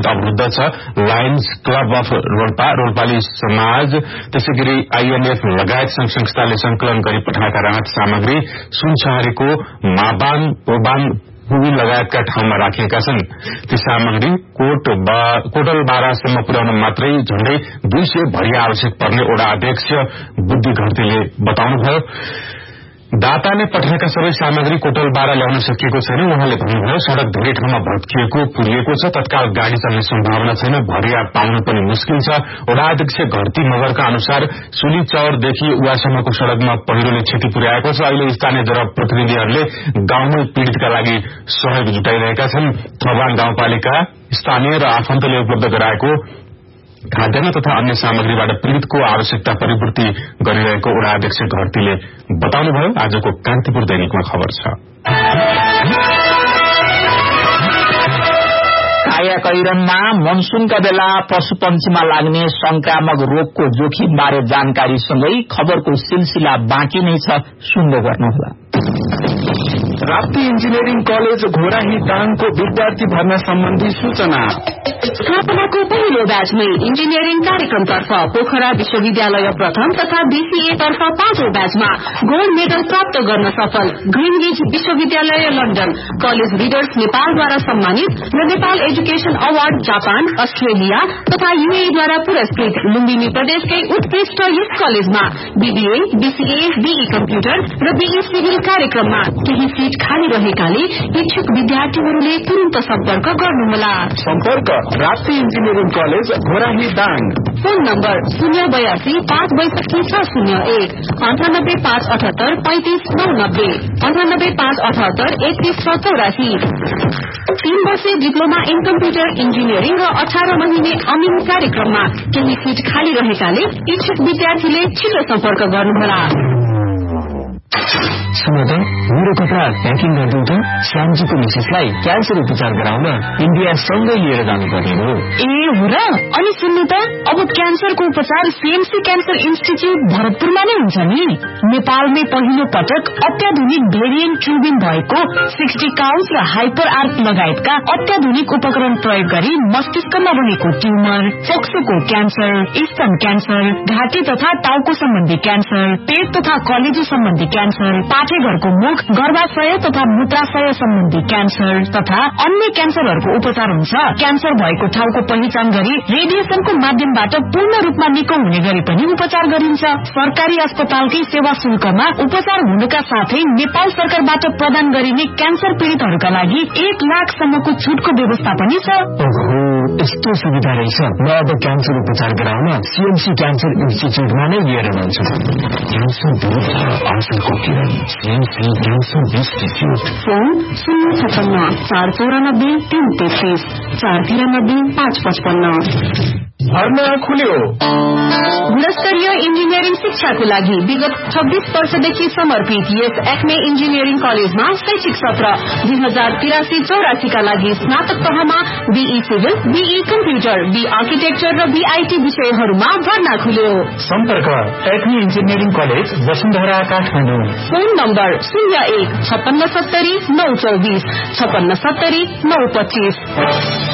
यातायात अवरुद्ध छ। लायन्स क्लब अफ रोल्पाली समाज त्यसैगरी आईएनएफ लगायत संघ संस्थाले संकलन गरी पठाएका राहत सामग्री सुनसहारीको माबान ओबान पुगी लगायतका ठाउँमा राखिएका छन्। ती सामग्री कोटलबारासम्म पुर्याउन मात्रै झण्डै 200 भरिया आवश्यक पर्ने वडा अध्यक्ष बुद्धि घरतीले बताउनुभयो। दाताले पठाएका सबै सामग्री कोटलबारा ल्याउन सकिएको छैन। उहाँले भन्नुभयो सड़क धेरै ठाउँमा भत्किएको पुरिएको छ। तत्काल गाड़ी चल्ने सम्भावना छैन। भरिया पाउन पनि मुस्किल छ। वडा अध्यक्ष घरती मगरका अनुसार सुली चौरदेखि उवासम्मको सड़कमा पहिरोले क्षति पुर्याएको छ। अहिले स्थानीय जनप्रतिनिधिहरूले गाउँमै पीड़ितका लागि सहयोग जुटाइरहेका छन्। थवान गाउँपालिका स्थानीय र आफन्तले उपलब्ध गराएको खाद्यान्न तथा अन्य सामग्रीबाट पीड़ितको आवश्यकता परिपूर्ति गरिरहेको वडा अध्यक्ष घरतीले बताउनुभयो। आजको कान्तिपुर दैनिकमा खबर छ। कायाकैरनमा मनसूनका बेला पशुपन्छीमा लाग्ने संक्रामक रोगको जोखिम बारे जानकारीसँगै खबरको सिलसिला बाँकी नै छ, सुन्दै गर्नुहोला। राप्ती इन्जिनियरिङ कलेज घोराही दाङको विद्यार्थी भर्ना सम्बन्धी सूचना। स्थापनाको पहिलो ब्याचमै इन्जिनियरिङ कार्यक्रमतर्फ पोखरा विश्वविद्यालय प्रथम तथा बीसीए तर्फ 5औं ब्याचमा गोल्ड मेडल प्राप्त गर्न सफल ग्रीनविच विश्वविद्यालय लन्डन कलेज लिडर्स नेपालद्वारा सम्मानित र Nepal education award Japan Australia तथा यूएईद्वारा पुरस्कृत लुम्बिनी प्रदेशकै उत्कृष्ट यस कलेजमा बीबीए बीसीए बीई कम्प्युटर र बीई सिभिल कार्यक्रममा केही सीट खाली रहेकाले इच्छुक विद्यार्थीहरूले तुरन्त सम्पर्क गर्नुहोला। सम्पर्क Rapti engineering college Ghorahi Dang. Phone number 082 562 601 98 578 35 990 98 578 31 84। 3 वर्षे डिप्लोमा इन कम्प्युटर इन्जिनियरिङ र 18 महिने अमिन कार्यक्रममा केही सीट खाली रहेकाले इच्छुक विद्यार्थीले छिटो सम्पर्क गर्नुहोला। मेरो कपडा प्याकिङ गरिदिउँ त। श्यामजीको मिसेसलाई क्यान्सर उपचार गराउन इन्डिया सँगै लिएर जानुपर्ने हो। ए हो र? अनि सुन्नु त, अब क्यान्सरको उपचार सीएमसी क्यान्सर इन्स्टिच्यूट भरतपुरमा नै हुन्छ नि। नेपालमै पहिलो पटक अत्याधुनिक भेरिएन्ट ट्युबिङ भएको 60 काउन्स र हाइपर आर्क लगायतका अत्याधुनिक उपकरण प्रयोग गरी मस्तिष्कमा रहेको ट्युमर, फोक्सोको क्यान्सर, स्तन क्यान्सर, घाँटी तथा टाउको सम्बन्धी क्यान्सर, पेट तथा कलेजो सम्बन्धी क्यान्सर, पाठेघरको मुख, गर्भाशय तथा मूत्राशय सम्बन्धी क्यान्सर तथा अन्य क्यान्सरहरूको उपचार हुन्छ। क्यान्सर भएको ठाउँको पहिचान गरी रेडिएसनको माध्यमबाट पूर्ण रूपमा निको हुने गरी पनि उपचार गरिन्छ। सरकारी अस्पतालकै सेवा शुल्कमा उपचार हुनुका साथै नेपाल सरकारबाट प्रदान गरिने क्यान्सर पीड़ितहरूका लागि 1 लाखसम्मको छुटको व्यवस्था पनि छ। यस्तो सुविधा रहेछ। म अब क्यान्सर उपचार गराउन सीएमसी क्यान्सर इन्स्टिच्यूटमा नै लिएर जान्छु। क्यान्सर विरुद्ध आशंका किरण सीएमसी क्यान्सर इन्स्टिच्यूट। फोन 056 494 333 493 555। भर्ना खुल्यो। गुणस्तरीय इन्जिनियरिङ शिक्षाको लागि विगत 26 वर्षदेखि समर्पित यस एक्मे इन्जिनियरिङ कलेजमा शैक्षिक सत्र 2083-84 का लागि स्नातक तहमा be civil, be computer, be architecture र बीआईटी विषयहरूमा भर्ना खुल्यो। सम्पर्क Acme engineering college Vasundhara Kathmandu. Phone number 01 56 70 924 56 70 925।